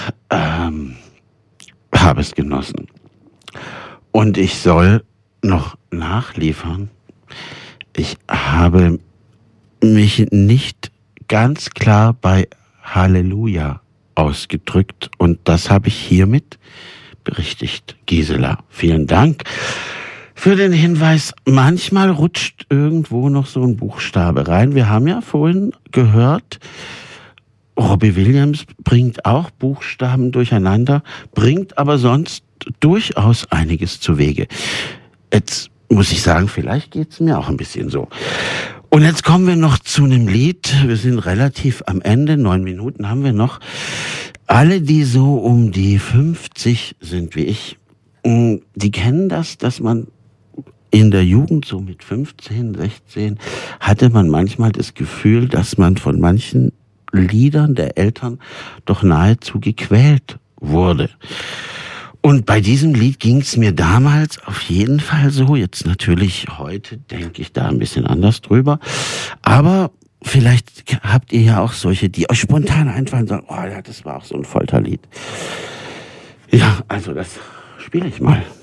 habe es genossen. Und ich soll noch nachliefern. Ich habe mich nicht ganz klar bei Halleluja ausgedrückt und das habe ich hiermit berichtigt. Gisela, vielen Dank für den Hinweis. Manchmal rutscht irgendwo noch so ein Buchstabe rein. Wir haben ja vorhin gehört, Robbie Williams bringt auch Buchstaben durcheinander, bringt aber sonst durchaus einiges zuwege. Jetzt muss ich sagen, vielleicht geht's mir auch ein bisschen so. Und jetzt kommen wir noch zu einem Lied. Wir sind relativ am Ende, 9 Minuten haben wir noch. Alle, die so um die 50 sind wie ich, die kennen das, dass man in der Jugend, so mit 15, 16, hatte man manchmal das Gefühl, dass man von manchen Liedern der Eltern doch nahezu gequält wurde. Und bei diesem Lied ging es mir damals auf jeden Fall so. Jetzt natürlich, heute denke ich da ein bisschen anders drüber. Aber vielleicht habt ihr ja auch solche, die euch spontan einfallen und sagen, oh ja, das war auch so ein Folterlied. Ja, also das spiele ich mal.